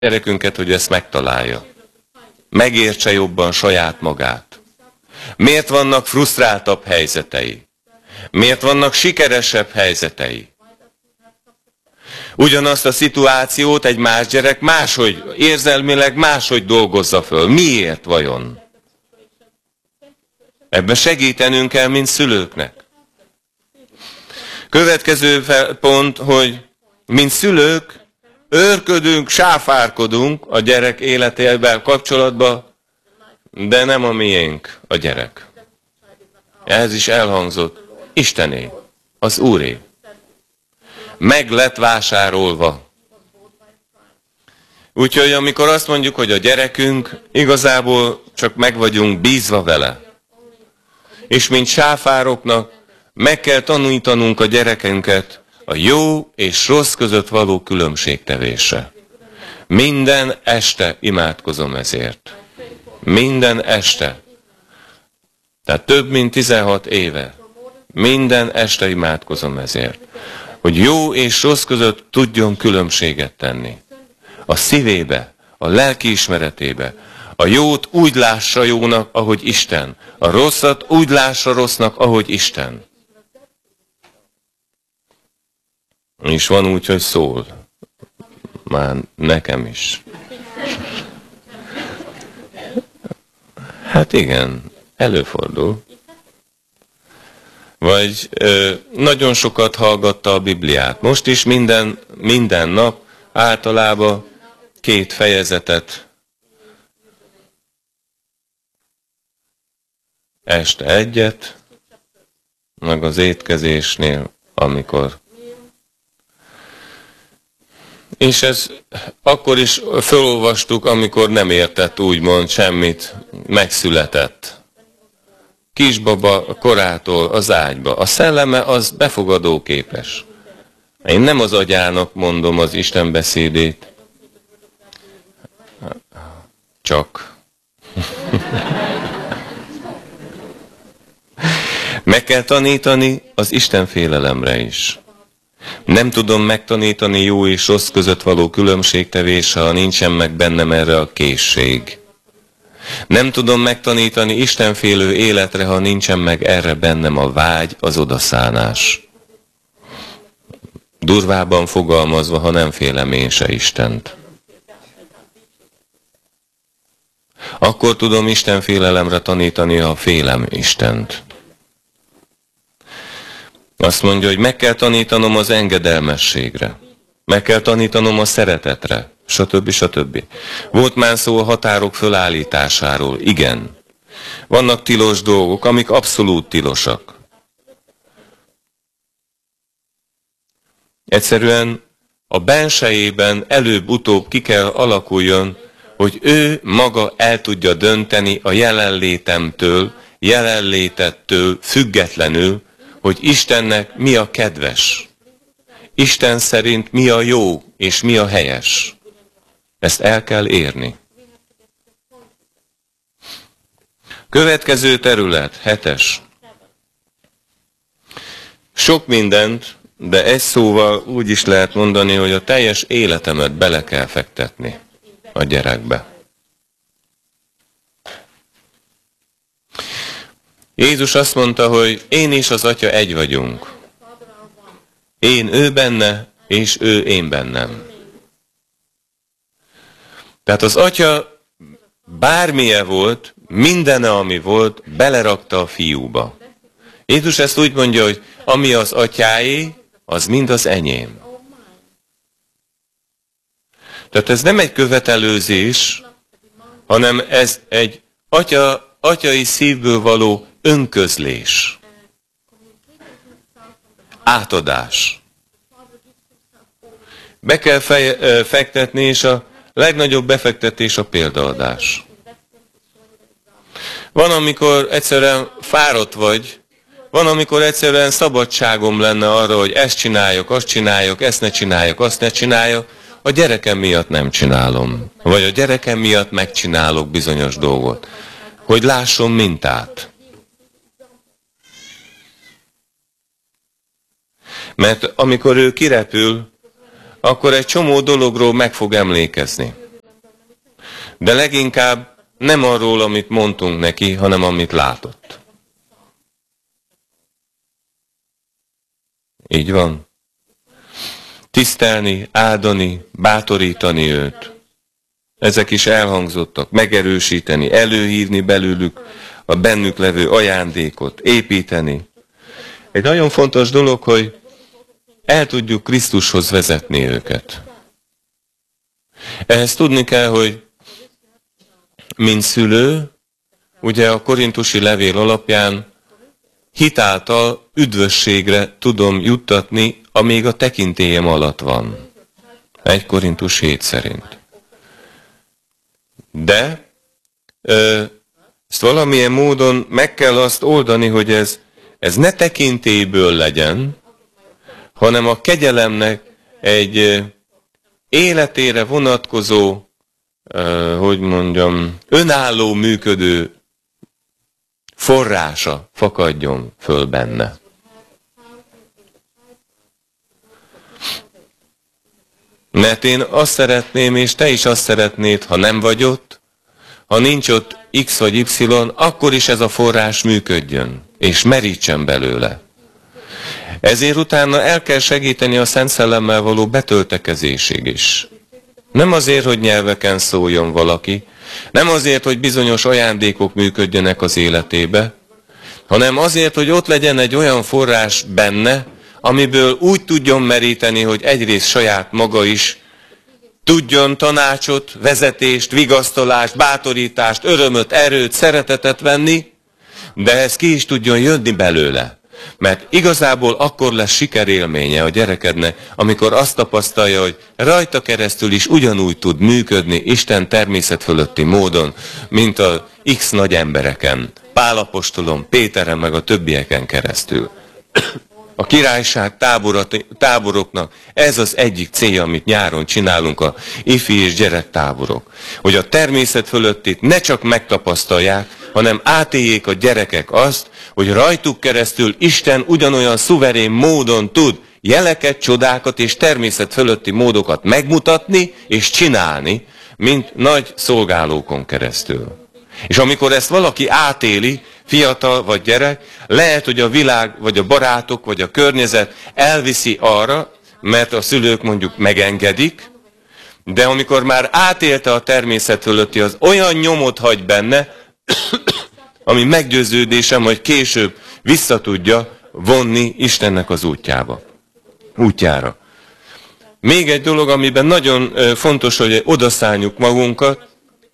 gyerekünket, hogy ezt megtalálja. Megértse jobban saját magát. Miért vannak frusztráltabb helyzetei? Miért vannak sikeresebb helyzetei? Ugyanazt a szituációt egy más gyerek máshogy, érzelmileg máshogy dolgozza föl. Miért vajon? Ebben segítenünk kell, mint szülőknek. Következő pont, hogy mint szülők őrködünk, sáfárkodunk a gyerek életével kapcsolatban, de nem a miénk a gyerek. Ez is elhangzott. Istené, az Úré. Meg lett vásárolva. Úgyhogy amikor azt mondjuk, hogy a gyerekünk, igazából csak meg vagyunk bízva vele. És mint sáfároknak meg kell tanítanunk a gyerekünket a jó és rossz között való különbségtevésre. Minden este imádkozom ezért. Minden este. Tehát több mint 16 éve. Minden este imádkozom ezért. Hogy jó és rossz között tudjon különbséget tenni. A szívébe, a lelkiismeretébe. A jót úgy lássa jónak, ahogy Isten. A rosszat úgy lássa rossznak, ahogy Isten. És van úgy, hogy szól. Már nekem is. Hát igen, előfordul. Vagy nagyon sokat hallgatta a Bibliát. Most is minden nap általában 2 fejezetet. Este 1, meg az étkezésnél, amikor. És ez akkor is felolvastuk, amikor nem értett úgymond semmit, megszületett. Kisbaba korától az ágyba. A szelleme az befogadóképes. Én nem az agyának mondom az Isten beszédét. Csak. Meg kell tanítani az Isten félelemre is. Nem tudom megtanítani jó és rossz között való különbségtevés, ha nincsen meg bennem erre a készség. Nem tudom megtanítani istenfélő életre, ha nincsen meg erre bennem a vágy, az odaszánás. Durvában fogalmazva, ha nem félem én se Istent. Akkor tudom istenfélelemre tanítani, ha félem Istent. Azt mondja, hogy meg kell tanítanom az engedelmességre. Meg kell tanítanom a szeretetre. Stb. Stb. Volt már szó a határok fölállításáról. Igen. Vannak tilos dolgok, amik abszolút tilosak. Egyszerűen a bensejében előbb-utóbb ki kell alakuljon, hogy ő maga el tudja dönteni a jelenlétettől függetlenül, hogy Istennek mi a kedves. Isten szerint mi a jó és mi a helyes. Ezt el kell érni. Következő terület, 7. Sok mindent, de egy szóval úgy is lehet mondani, hogy a teljes életemet bele kell fektetni a gyerekbe. Jézus azt mondta, hogy én és az Atya egy vagyunk. Én ő benne, és ő én bennem. Tehát az Atya bármilyen volt, mindene, ami volt, belerakta a fiúba. Jézus ezt úgy mondja, hogy ami az Atyáé, az mind az enyém. Tehát ez nem egy követelőzés, hanem ez egy atyai szívből való önközlés. Átadás. Be kell fektetni, és a legnagyobb befektetés a példaadás. Van, amikor egyszerűen fáradt vagy, van, amikor egyszerűen szabadságom lenne arra, hogy ezt csináljak, azt csináljak, ezt ne csináljak, azt ne csináljak, a gyerekem miatt nem csinálom. Vagy a gyerekem miatt megcsinálok bizonyos dolgot. Hogy lásson mintát. Mert amikor ő kirepül, akkor egy csomó dologról meg fog emlékezni. De leginkább nem arról, amit mondtunk neki, hanem amit látott. Így van. Tisztelni, áldani, bátorítani őt. Ezek is elhangzottak. Megerősíteni, előhívni belőlük a bennük levő ajándékot, építeni. Egy nagyon fontos dolog, hogy el tudjuk Krisztushoz vezetni őket. Ehhez tudni kell, hogy mint szülő, ugye a korintusi levél alapján hitáltal üdvösségre tudom juttatni, amíg a tekintélyem alatt van. 1 Korintus 7 szerint. De ezt valamilyen módon meg kell azt oldani, hogy ez ne tekintélyből legyen, hanem a kegyelemnek egy életére vonatkozó, önálló működő forrása fakadjon föl benne. Mert én azt szeretném, és te is azt szeretnéd, ha nem vagy ott, ha nincs ott X vagy Y, akkor is ez a forrás működjön, és merítsen belőle. Ezért utána el kell segíteni a Szent Szellemmel való betöltekezésig is. Nem azért, hogy nyelveken szóljon valaki, nem azért, hogy bizonyos ajándékok működjenek az életébe, hanem azért, hogy ott legyen egy olyan forrás benne, amiből úgy tudjon meríteni, hogy egyrészt saját maga is tudjon tanácsot, vezetést, vigasztalást, bátorítást, örömöt, erőt, szeretetet venni, de ez ki is tudjon jönni belőle. Mert igazából akkor lesz sikerélménye a gyerekednek, amikor azt tapasztalja, hogy rajta keresztül is ugyanúgy tud működni Isten természet fölötti módon, mint a X nagy embereken, Pál apostolon, Péteren meg a többieken keresztül. A királyság táboroknak ez az egyik célja, amit nyáron csinálunk, a ifi és gyerektáborok. Hogy a természet fölöttit ne csak megtapasztalják, hanem átéljék a gyerekek azt, hogy rajtuk keresztül Isten ugyanolyan szuverén módon tud jeleket, csodákat és természet fölötti módokat megmutatni és csinálni, mint nagy szolgálókon keresztül. És amikor ezt valaki átéli, fiatal vagy gyerek, lehet, hogy a világ, vagy a barátok, vagy a környezet elviszi arra, mert a szülők mondjuk megengedik, de amikor már átélte a természet fölötti, az olyan nyomot hagy benne, ami meggyőződésem, hogy később vissza tudja vonni Istennek az útjára. Még egy dolog, amiben nagyon fontos, hogy odaszálljuk magunkat.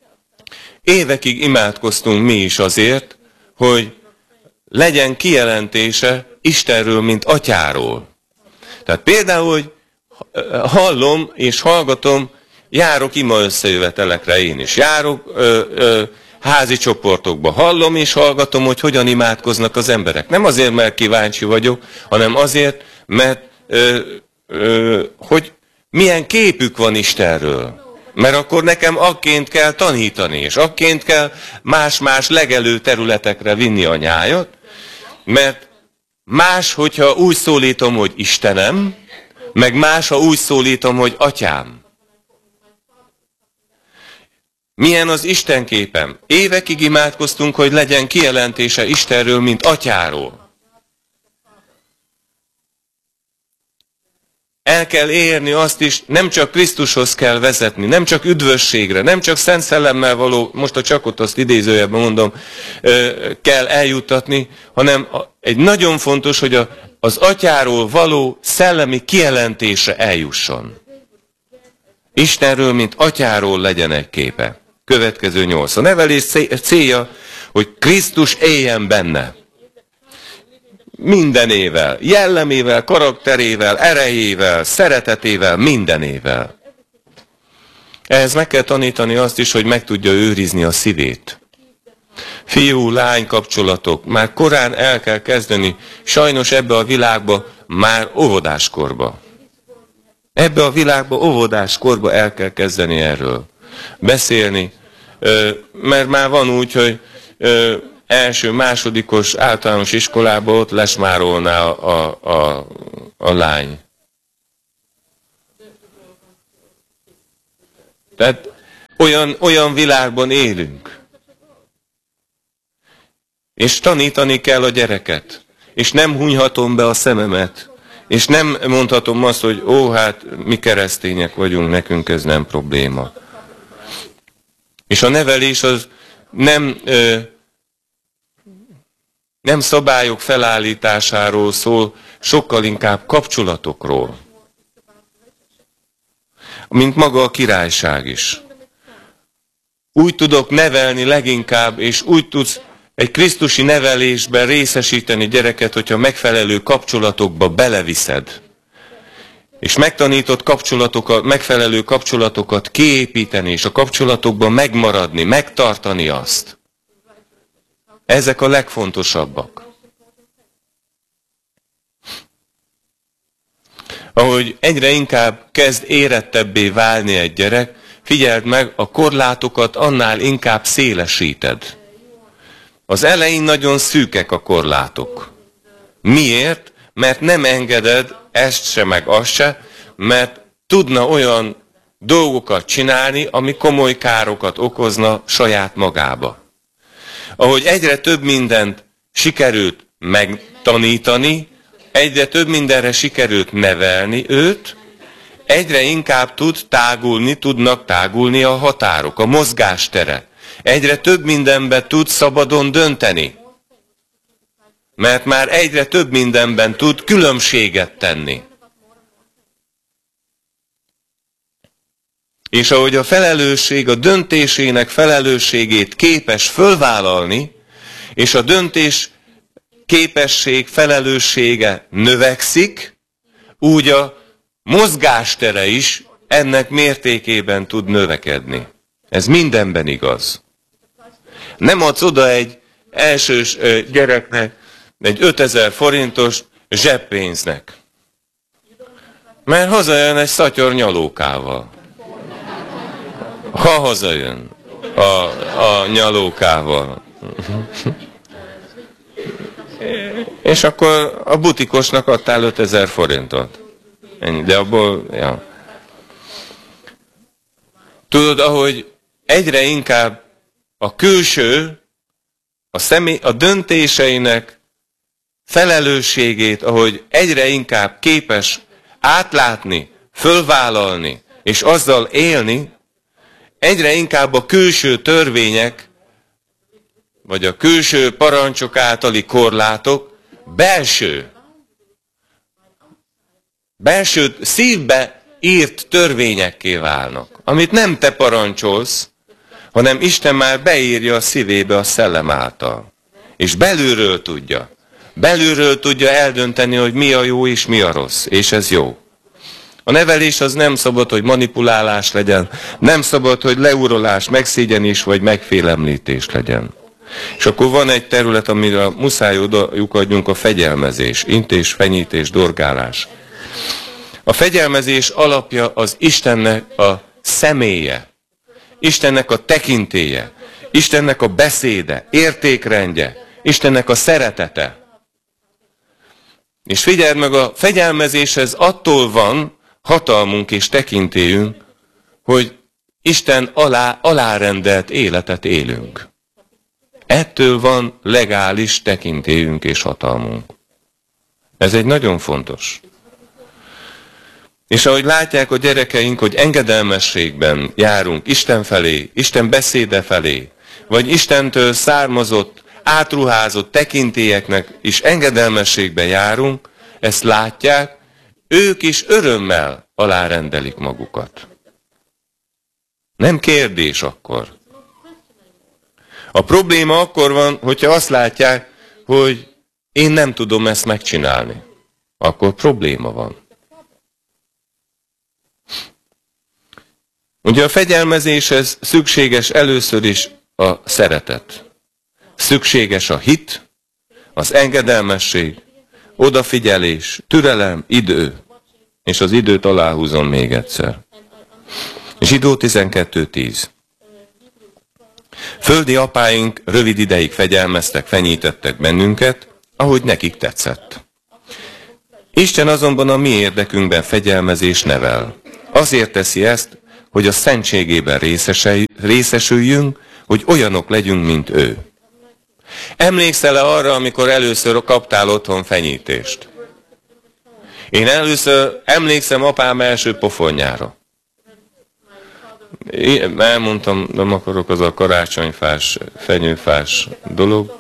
Évekig imádkoztunk mi is azért, hogy legyen kijelentése Istenről, mint atyáról. Tehát például, hogy hallom és hallgatom, járok ima összejövetelekre én is, járok házi csoportokba, hallom és hallgatom, hogy hogyan imádkoznak az emberek. Nem azért, mert kíváncsi vagyok, hanem azért, mert hogy milyen képük van Istenről. Mert akkor nekem akként kell tanítani, és akként kell más-más legelő területekre vinni a nyájat, mert más, hogyha úgy szólítom, hogy Istenem, meg más, ha úgy szólítom, hogy Atyám. Milyen az Isten képem? Évekig imádkoztunk, hogy legyen kijelentése Istenről, mint Atyáról. El kell érni azt is, nem csak Krisztushoz kell vezetni, nem csak üdvösségre, nem csak Szent Szellemmel való, most a csakot azt idézőjelben mondom, kell eljuttatni, hanem egy nagyon fontos, hogy az Atyáról való szellemi kijelentése eljusson. Istenről, mint Atyáról legyen egy képe. Következő 8. A nevelés célja, hogy Krisztus éljen benne. Mindenével, jellemével, karakterével, erejével, szeretetével, mindenével. Ehhez meg kell tanítani azt is, hogy meg tudja őrizni a szívét. Fiú-lány kapcsolatok, már korán el kell kezdeni, sajnos ebbe a világba már óvodáskorba. Ebbe a világba óvodáskorba el kell kezdeni erről beszélni, mert már van úgy, hogy első, másodikos általános iskolában ott lesmárolná a lány. Tehát Olyan világban élünk. És tanítani kell a gyereket. És nem hunyhatom be a szememet. És nem mondhatom azt, hogy hát mi keresztények vagyunk, nekünk ez nem probléma. És a nevelés az nem szabályok felállításáról szól, sokkal inkább kapcsolatokról. Mint maga a királyság is. Úgy tudok nevelni leginkább, és úgy tudsz egy krisztusi nevelésben részesíteni gyereket, hogyha megfelelő kapcsolatokba beleviszed. És megtanított kapcsolatokat, megfelelő kapcsolatokat kiépíteni, és a kapcsolatokban megmaradni, megtartani azt. Ezek a legfontosabbak. Ahogy egyre inkább kezd érettebbé válni egy gyerek, figyeld meg, a korlátokat annál inkább szélesíted. Az elején nagyon szűkek a korlátok. Miért? Mert nem engeded ezt se, meg azt se, mert tudna olyan dolgokat csinálni, ami komoly károkat okozna saját magába. Ahogy egyre több mindent sikerült megtanítani, egyre több mindenre sikerült nevelni őt, egyre inkább tudnak tágulni a határok, a mozgástere. Egyre több mindenben tud szabadon dönteni. Mert már egyre több mindenben tud különbséget tenni. És ahogy a felelősség, a döntésének felelősségét képes fölvállalni, és a döntés képesség felelőssége növekszik, úgy a mozgástere is ennek mértékében tud növekedni. Ez mindenben igaz. Nem adsz oda egy elsős gyereknek egy 5000 forintos zseppénznek. Mert hazajön egy szatyor nyalókával. Ha hazajön a nyalókával. És akkor a butikosnak adtál 5000 forintot. Ennyi, de abból, ja. Tudod, ahogy egyre inkább a külső, a döntéseinek felelősségét, ahogy egyre inkább képes átlátni, fölvállalni, és azzal élni, egyre inkább a külső törvények, vagy a külső parancsok általi korlátok belső szívbe írt törvényekké válnak, amit nem te parancsolsz, hanem Isten már beírja a szívébe a szellem által. És belülről tudja eldönteni, hogy mi a jó és mi a rossz, és ez jó. A nevelés az nem szabad, hogy manipulálás legyen, nem szabad, hogy leurolás, megszégyenés vagy megfélemlítés legyen. És akkor van egy terület, amire muszáj odajuk adjunk, a fegyelmezés, intés, fenyítés, dorgálás. A fegyelmezés alapja az Istennek a személye, Istennek a tekintélye, Istennek a beszéde, értékrendje, Istennek a szeretete. És figyeld meg, a fegyelmezéshez attól van hatalmunk és tekintélyünk, hogy Isten alárendelt életet élünk. Ettől van legális tekintélyünk és hatalmunk. Ez egy nagyon fontos. És ahogy látják a gyerekeink, hogy engedelmességben járunk Isten felé, Isten beszéde felé, vagy Istentől származott, átruházott tekintélyeknek is engedelmességben járunk, ezt látják, ők is örömmel alárendelik magukat. Nem kérdés akkor. A probléma akkor van, hogyha azt látják, hogy én nem tudom ezt megcsinálni. Akkor probléma van. Ugye a fegyelmezéshez szükséges először is a szeretet. Szükséges a hit, az engedelmesség, odafigyelés, türelem, idő. És az időt aláhúzom még egyszer. Zsidó 12:10. Földi apáink rövid ideig fegyelmeztek, fenyítettek bennünket, ahogy nekik tetszett. Isten azonban a mi érdekünkben fegyelmezés nevel. Azért teszi ezt, hogy a szentségében részesüljünk, hogy olyanok legyünk, mint ő. Emlékszel-e arra, amikor először kaptál otthon fenyítést? Én először emlékszem apám első pofonjára. Én elmondtam, nem akarok, az a karácsonyfás, fenyőfás dolog.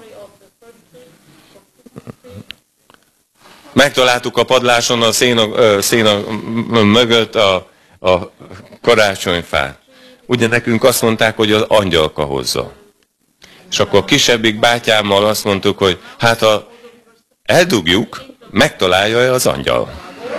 Megtaláltuk a padláson a széna mögött a karácsonyfát. Ugye nekünk azt mondták, hogy az angyalka hozza. És akkor a kisebbik bátyámmal azt mondtuk, hogy hát ha eldugjuk, megtalálja az angyal.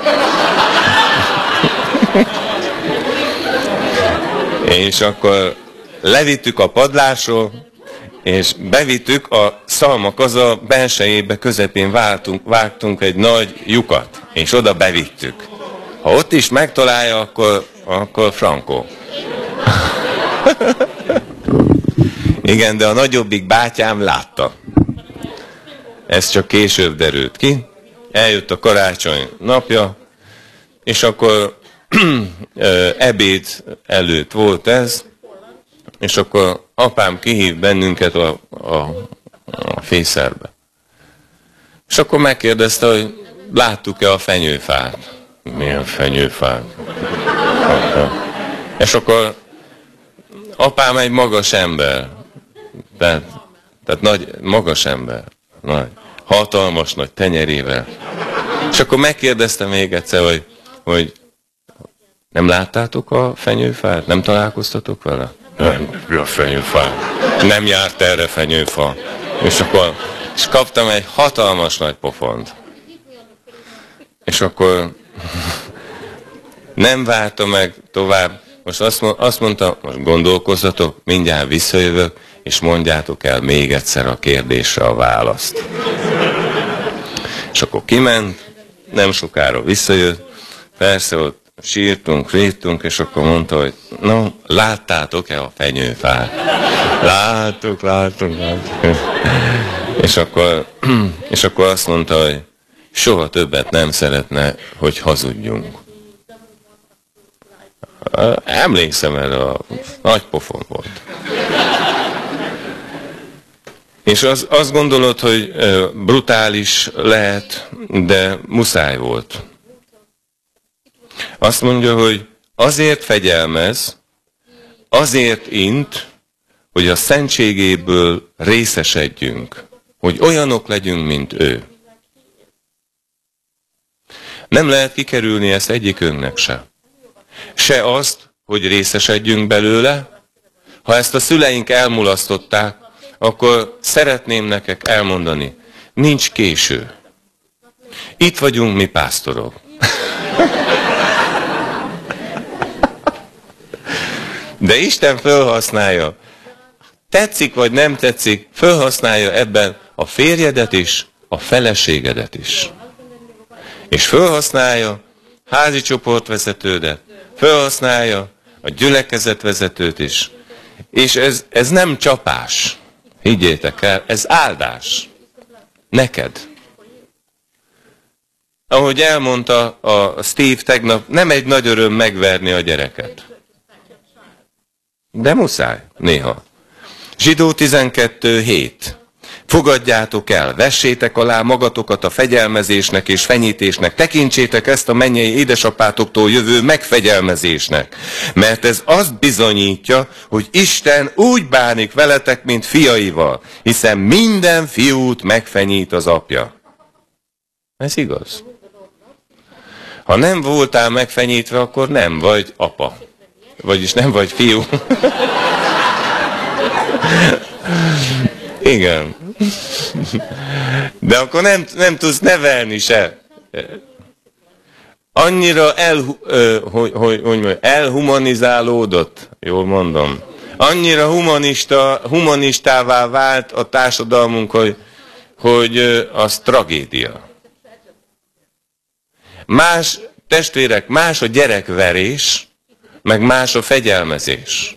És akkor levittük a padlásról, és bevittük a szalmakaza belsejébe, közepén vágtunk egy nagy lyukat, és oda bevittük. Ha ott is megtalálja, akkor frankó. Igen, de a nagyobbik bátyám látta. Ez csak később derült ki. Eljött a karácsony napja, és akkor ebéd előtt volt ez, és akkor apám kihív bennünket a fészerbe. És akkor megkérdezte, hogy láttuk-e a fenyőfát. Milyen fenyőfát? És akkor apám egy magas ember. Tehát magas ember. Hatalmas nagy tenyerével. És akkor megkérdeztem még egyszer, hogy nem láttátok a fenyőfát? Nem találkoztatok vele? Nem, a fenyőfát. Nem járt erre fenyőfa. És akkor kaptam egy hatalmas nagy pofont. És akkor nem vártam meg tovább. Most azt mondta, most gondolkozzatok, mindjárt visszajövök, és mondjátok el még egyszer a kérdésre a választ. És akkor kiment, nem sokára visszajött, persze ott sírtunk, ríttunk, és akkor mondta, hogy no, láttátok-e a fenyőfát? Láttuk. És akkor azt mondta, hogy soha többet nem szeretne, hogy hazudjunk. Emlékszem erre, a nagy pofon volt. És azt gondolod, hogy brutális lehet, de muszáj volt. Azt mondja, hogy azért fegyelmez, azért int, hogy a szentségéből részesedjünk, hogy olyanok legyünk, mint ő. Nem lehet kikerülni ezt egyikünknek se. Se azt, hogy részesedjünk belőle. Ha ezt a szüleink elmulasztották, akkor szeretném nektek elmondani, nincs késő. Itt vagyunk mi pásztorok. De Isten felhasználja, tetszik vagy nem tetszik, felhasználja ebben a férjedet is, a feleségedet is. És felhasználja házi csoportvezetődet, felhasználja a gyülekezetvezetőt is. És ez nem csapás, higgyétek el, ez áldás. Neked. Ahogy elmondta a Steve tegnap, nem egy nagy öröm megverni a gyereket. De muszáj, néha. Zsidó 12:7. Fogadjátok el, vessétek alá magatokat a fegyelmezésnek és fenyítésnek, tekintsétek ezt a mennyei édesapátoktól jövő megfegyelmezésnek, mert ez azt bizonyítja, hogy Isten úgy bánik veletek, mint fiaival, hiszen minden fiút megfenyít az apja. Ez igaz. Ha nem voltál megfenyítve, akkor nem vagy apa. Vagyis nem vagy fiú. Igen. De akkor nem tudsz nevelni se. Annyira elhumanizálódott, jól mondom. Annyira humanistává vált a társadalmunk, hogy az tragédia. Más, testvérek, más a gyerekverés, meg más a fegyelmezés.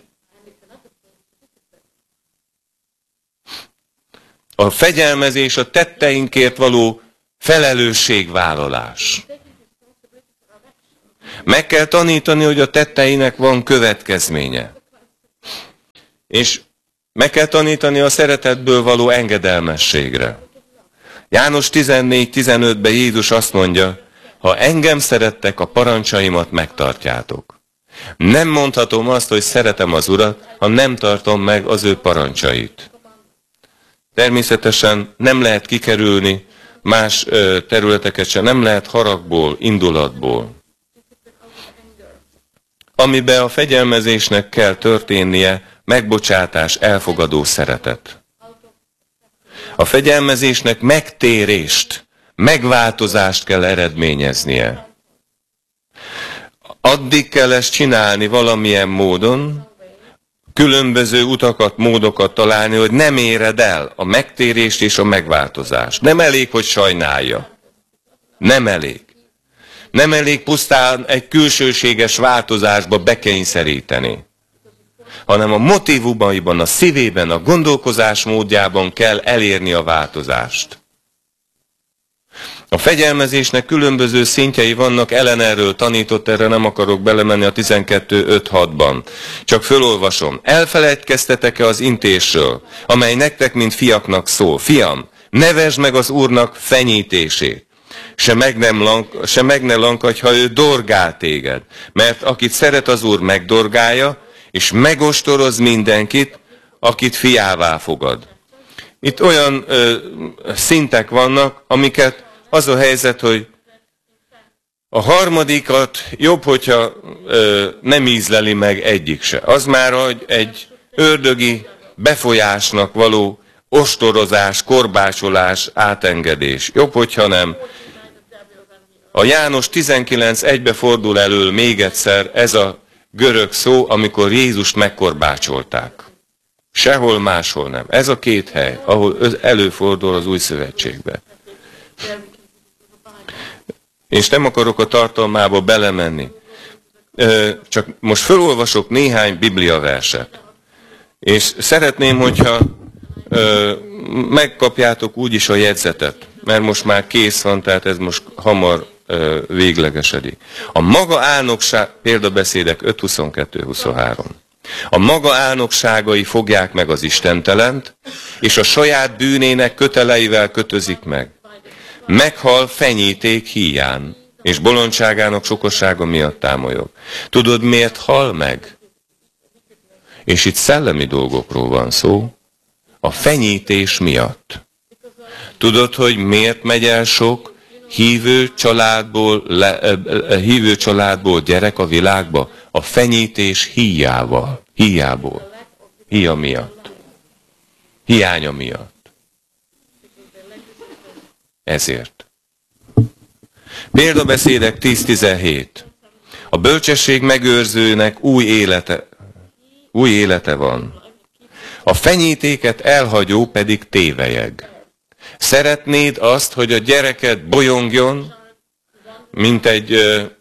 A fegyelmezés a tetteinkért való felelősségvállalás. Meg kell tanítani, hogy a tetteinek van következménye. És meg kell tanítani a szeretetből való engedelmességre. János 14-15-ben Jézus azt mondja, ha engem szerettek, a parancsaimat megtartjátok. Nem mondhatom azt, hogy szeretem az Urat, ha nem tartom meg az ő parancsait. Természetesen nem lehet kikerülni más területeket sem, nem lehet haragból, indulatból. Amiben a fegyelmezésnek kell történnie, megbocsátás, elfogadó szeretet. A fegyelmezésnek megtérést, megváltozást kell eredményeznie. Addig kell ezt csinálni valamilyen módon, különböző utakat, módokat találni, hogy nem éred el a megtérést és a megváltozást. Nem elég, hogy sajnálja. Nem elég. Nem elég pusztán egy külsőséges változásba bekényszeríteni, hanem a motívumaiban, a szívében, a gondolkozás módjában kell elérni a változást. A fegyelmezésnek különböző szintjei vannak, Ellen erről tanított, erre nem akarok belemenni a 12.5.6-ban. Csak fölolvasom. Elfelejtkeztetek-e az intésről, amely nektek, mint fiaknak szól? Fiam, nevesd meg az Úrnak fenyítését. Se meg ne lankadj, ha ő dorgál téged. Mert akit szeret az Úr, megdorgálja, és megostoroz mindenkit, akit fiává fogad. Itt olyan szintek vannak, amiket az a helyzet, hogy a harmadikat jobb, hogyha nem ízleli meg egyik se. Az már egy ördögi befolyásnak való ostorozás, korbácsolás, átengedés. Jobb, hogyha nem. A János 19.1-be fordul elől még egyszer ez a görög szó, amikor Jézust megkorbácsolták. Sehol máshol nem. Ez a két hely, ahol előfordul az új szövetségbe. És nem akarok a tartalmába belemenni. Csak most felolvasok néhány bibliaverset. És szeretném, hogyha megkapjátok úgyis a jegyzetet, mert most már kész van, tehát ez most hamar véglegesedik. A maga álnokság, példabeszédek 5.22-23. A maga álnokságai fogják meg az istentelent, és a saját bűnének köteleivel kötözik meg. Meghal fenyíték híján, és bolondságának sokossága miatt támolyog. Tudod, miért hal meg? És itt szellemi dolgokról van szó, a fenyítés miatt. Tudod, hogy miért megy el sok hívő családból gyerek a világba? A fenyítés híjából. Híja miatt. Hiánya miatt. Ezért. Példabeszédek 10.17. A bölcsesség megőrzőnek új élete van. A fenyítéket elhagyó pedig tévelyeg. Szeretnéd azt, hogy a gyereked bolyongjon, mint egy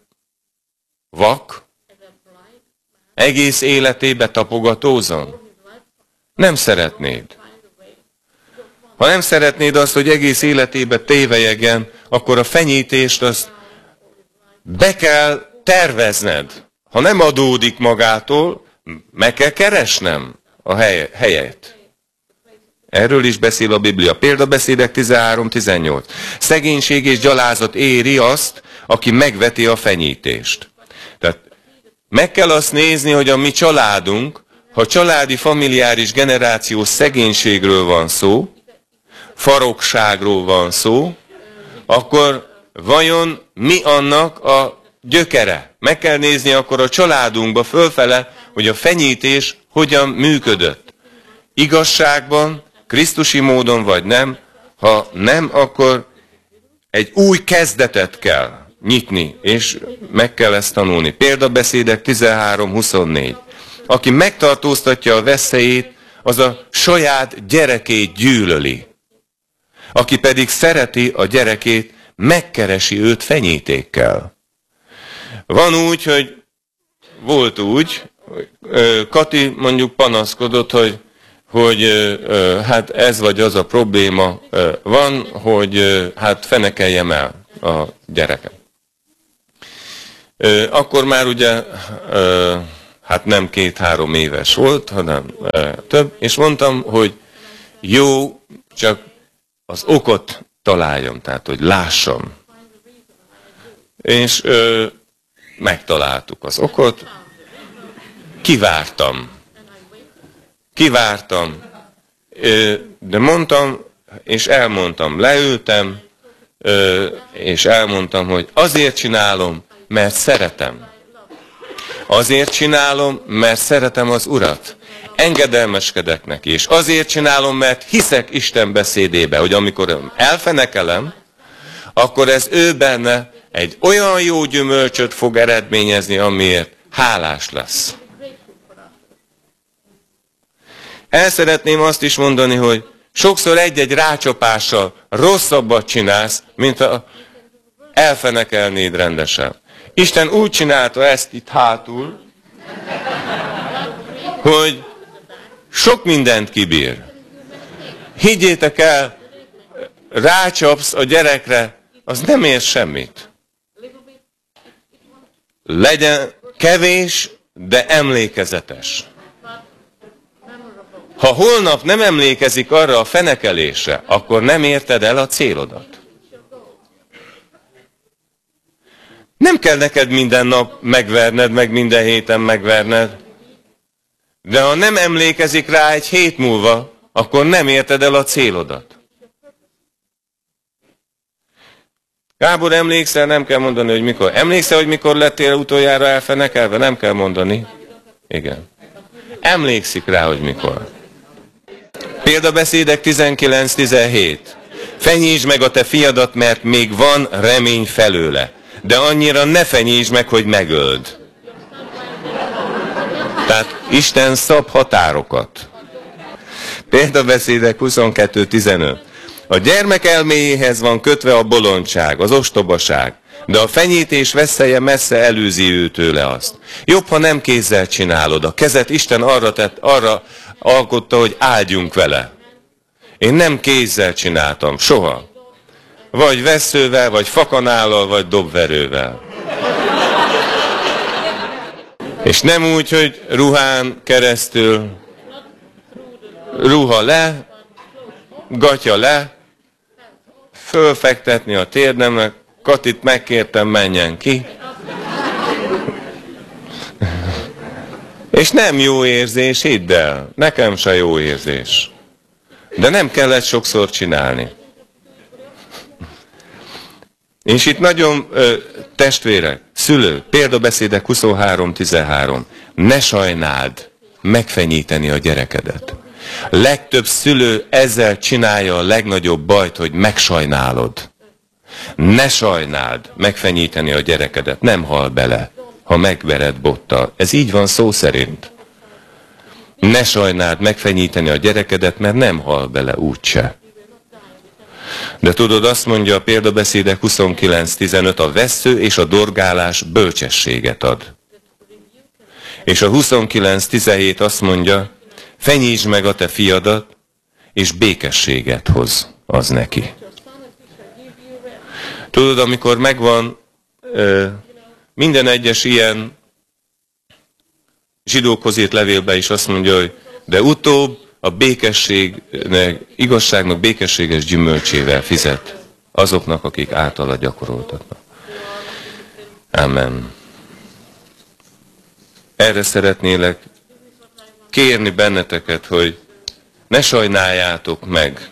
vak, egész életébe tapogatózon? Nem szeretnéd. Ha nem szeretnéd azt, hogy egész életébe tévelyegjen, akkor a fenyítést azt be kell tervezned. Ha nem adódik magától, meg kell keresnem a helyet. Erről is beszél a Biblia. Példabeszédek 13-18. Szegénység és gyalázat éri azt, aki megveti a fenyítést. Tehát meg kell azt nézni, hogy a mi családunk, ha családi, familiáris, generációs szegénységről van szó, farokságról van szó, akkor vajon mi annak a gyökere? Meg kell nézni akkor a családunkba fölfele, hogy a fenyítés hogyan működött. Igazságban, krisztusi módon vagy nem, ha nem, akkor egy új kezdetet kell nyitni, és meg kell ezt tanulni. Példabeszédek 13-24. Aki megtartóztatja a veszélyét, az a saját gyerekét gyűlöli. Aki pedig szereti a gyerekét, megkeresi őt fenyítékkel. Van úgy, hogy volt úgy, Kati mondjuk panaszkodott, hogy hát ez vagy az a probléma van, hogy hát fenekeljem el a gyereket. Akkor már ugye, hát nem 2-3 éves volt, hanem több, és mondtam, hogy jó, csak az okot találjam, tehát hogy lássam. És megtaláltuk az okot, kivártam, de mondtam, és elmondtam, leültem, és elmondtam, hogy azért csinálom, mert szeretem. Azért csinálom, mert szeretem az Urat. Engedelmeskedek neki, és azért csinálom, mert hiszek Isten beszédébe, hogy amikor elfenekelem, akkor ez ő benne egy olyan jó gyümölcsöt fog eredményezni, amiért hálás lesz. El szeretném azt is mondani, hogy sokszor egy-egy rácsapással rosszabbat csinálsz, mint ha elfenekelnéd rendesen. Isten úgy csinálta ezt itt hátul, hogy sok mindent kibír. Higgyétek el, rácsapsz a gyerekre, az nem ér semmit. Legyen kevés, de emlékezetes. Ha holnap nem emlékezik arra a fenekelésre, akkor nem érted el a célodat. Nem kell neked minden nap megverned, meg minden héten megverned. De ha nem emlékezik rá egy hét múlva, akkor nem érted el a célodat. Gábor, emlékszel? Nem kell mondani, hogy mikor. Emlékszel, hogy mikor lettél utoljára elfenekelve? Nem kell mondani. Igen. Emlékszik rá, hogy mikor. Példabeszédek 19-17. Fenyítsd meg a te fiadat, mert még van remény felőle. De annyira ne fenyítsd meg, hogy megöld. Tehát Isten szab határokat. Példabeszédek 22-15. A gyermek elméjéhez van kötve a bolondság, az ostobaság, de a fenyítés veszélye messze előzi őtőle azt. Jobb, ha nem kézzel csinálod. A kezet Isten arra alkotta, hogy áldjunk vele. Én nem kézzel csináltam, soha. Vagy vesszővel, vagy fakanállal, vagy dobverővel. És nem úgy, hogy ruhán keresztül, ruha le, gatya le, fölfektetni a térdemnek, Katit megkértem, menjen ki. És nem jó érzés, hidd el, nekem se jó érzés. De nem kellett sokszor csinálni. És itt nagyon testvérek, szülők, példabeszédek 23-13. Ne sajnáld megfenyíteni a gyerekedet. Legtöbb szülő ezzel csinálja a legnagyobb bajt, hogy megsajnálod. Ne sajnáld megfenyíteni a gyerekedet, nem hal bele, ha megvered bottal. Ez így van szó szerint. Ne sajnáld megfenyíteni a gyerekedet, mert nem hal bele úgyse. De tudod, azt mondja a példabeszédek 29-15, a vessző és a dorgálás bölcsességet ad. És a 29-17 azt mondja, fenyítsd meg a te fiadat, és békességet hoz az neki. Tudod, amikor megvan minden egyes ilyen zsidókhoz írt levélben is azt mondja, hogy de utóbb a békességnek, igazságnak békességes gyümölcsével fizet azoknak, akik általa gyakoroltatnak. Amen. Erre szeretnélek kérni benneteket, hogy ne sajnáljátok meg,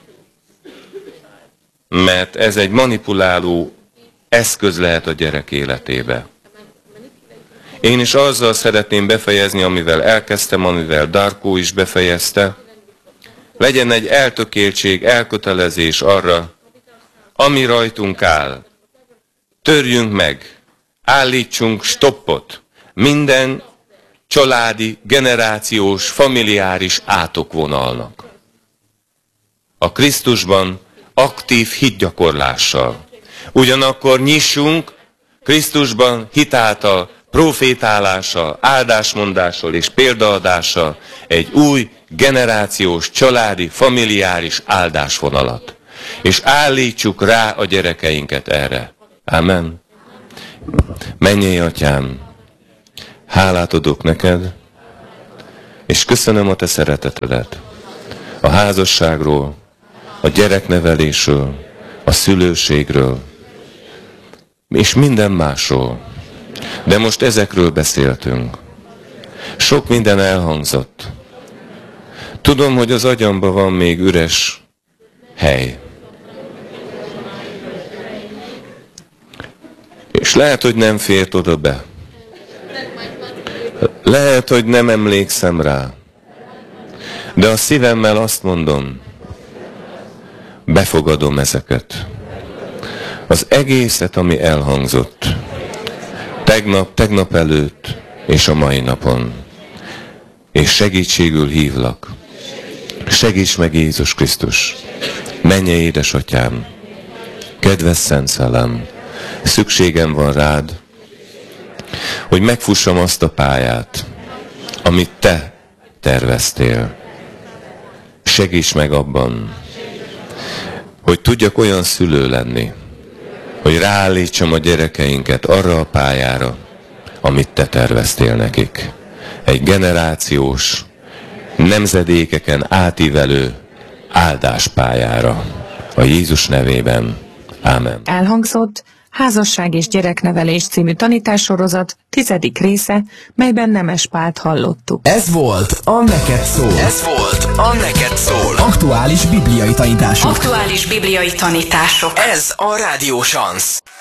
mert ez egy manipuláló eszköz lehet a gyerek életébe. Én is azzal szeretném befejezni, amivel elkezdtem, amivel Darko is befejezte. Legyen egy eltökéltség, elkötelezés arra, ami rajtunk áll. Törjünk meg, állítsunk stoppot minden családi, generációs, familiáris átokvonalnak. A Krisztusban aktív hitgyakorlással. Ugyanakkor nyissunk Krisztusban hitáltal, profétálással, áldásmondással és példaadással egy új generációs, családi, familiáris áldásvonalat. És állítsuk rá a gyerekeinket erre. Amen. Mennyei Atyám, hálát adok neked, és köszönöm a te szeretetedet. A házasságról, a gyereknevelésről, a szülőségről, és minden másról. De most ezekről beszéltünk. Sok minden elhangzott. Tudom, hogy az agyamban van még üres hely. És lehet, hogy nem fért oda be. Lehet, hogy nem emlékszem rá. De a szívemmel azt mondom, befogadom ezeket. Az egészet, ami elhangzott. Tegnap előtt és a mai napon. És segítségül hívlak. Segíts meg Jézus Krisztus. Mennyei édesatyám, kedves Szent Szellem, szükségem van rád, hogy megfussam azt a pályát, amit te terveztél. Segíts meg abban, hogy tudjak olyan szülő lenni, hogy ráállítsam a gyerekeinket arra a pályára, amit te terveztél nekik. Egy generációs, nemzedékeken átívelő áldáspályára. A Jézus nevében. Ámen. Elhangzott Házasság és gyereknevelés című tanítássorozat 10. része, melyben Nemes Pált hallottuk. Ez volt a Neked Szól. Ez volt a Neked Szól. Aktuális bibliai tanítások. Ez a Rádió Szansz.